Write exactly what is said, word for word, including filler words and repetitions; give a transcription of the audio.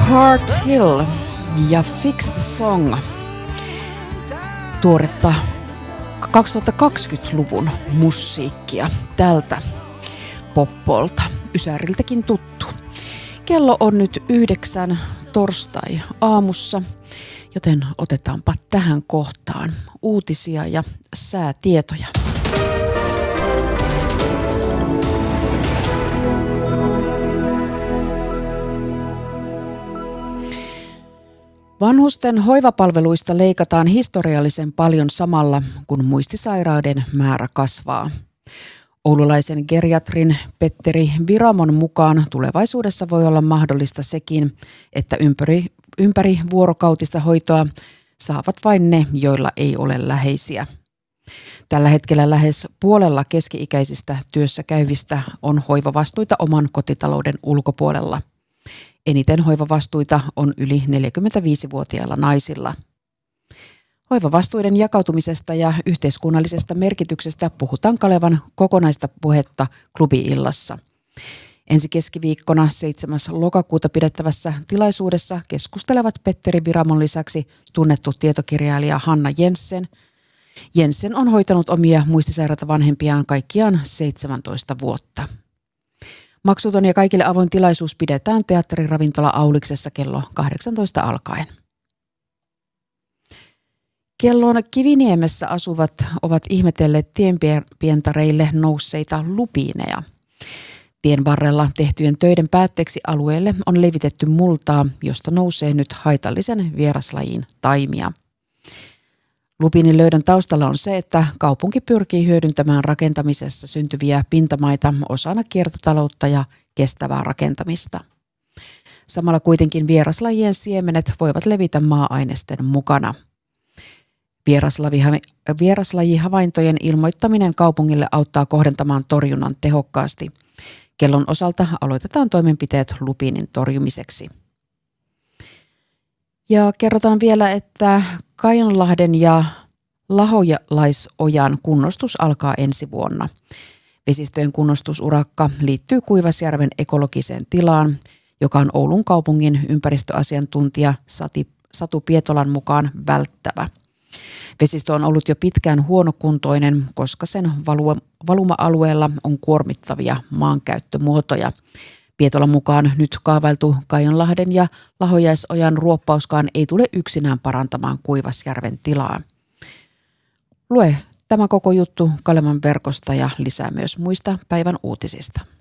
Heart Hill ja Fix the Song. Tuoretta kaksituhattakaksikymmentäluvun musiikkia tältä poppolta, Ysäriltäkin tuttu. Kello on nyt yhdeksän torstai aamussa, joten otetaanpa tähän kohtaan uutisia ja säätietoja. Vanhusten hoivapalveluista leikataan historiallisen paljon samalla, kun muistisairaiden määrä kasvaa. Oululaisen geriatrin Petteri Viramon mukaan tulevaisuudessa voi olla mahdollista sekin, että ympäri, ympäri vuorokautista hoitoa saavat vain ne, joilla ei ole läheisiä. Tällä hetkellä lähes puolella keski-ikäisistä työssä käyvistä on hoivavastuita oman kotitalouden ulkopuolella. Eniten hoivavastuita on yli neljäkymmentäviisivuotiailla naisilla. Hoivavastuiden jakautumisesta ja yhteiskunnallisesta merkityksestä puhutaan Kalevan kokonaista puhetta klubi-illassa. Ensi keskiviikkona seitsemäs lokakuuta pidettävässä tilaisuudessa keskustelevat Petteri Viramon lisäksi tunnettu tietokirjailija Hanna Jensen. Jensen on hoitanut omia muistisairaita vanhempiaan kaikkiaan seitsemäntoista vuotta. Maksuton ja kaikille avoin tilaisuus pidetään teatteriravintola Auliksessa kello kahdeksantoista alkaen. Kellon Kiviniemessä asuvat ovat ihmetelleet tienpientareille nousseita lupiineja. Tien varrella tehtyjen töiden päätteeksi alueelle on levitetty multaa, josta nousee nyt haitallisen vieraslajin taimia. Lupiinin löydön taustalla on se, että kaupunki pyrkii hyödyntämään rakentamisessa syntyviä pintamaita osana kiertotaloutta ja kestävää rakentamista. Samalla kuitenkin vieraslajien siemenet voivat levitä maa-ainesten mukana. Vieraslajihavaintojen ilmoittaminen kaupungille auttaa kohdentamaan torjunnan tehokkaasti. Kellon osalta aloitetaan toimenpiteet lupiinin torjumiseksi. Ja kerrotaan vielä, että Kajanlahden ja Laholaisojan kunnostus alkaa ensi vuonna. Vesistöjen kunnostusurakka liittyy Kuivasjärven ekologiseen tilaan, joka on Oulun kaupungin ympäristöasiantuntija Satu Pietolan mukaan välttävä. Vesistö on ollut jo pitkään huonokuntoinen, koska sen valuma-alueella on kuormittavia maankäyttömuotoja. Pietolan mukaan nyt kaavailtu Kajanlahden ja Lahojaisojan ruoppauskaan ei tule yksinään parantamaan Kuivasjärven tilaa. Lue tämä koko juttu Kalevan verkosta ja lisää myös muista päivän uutisista.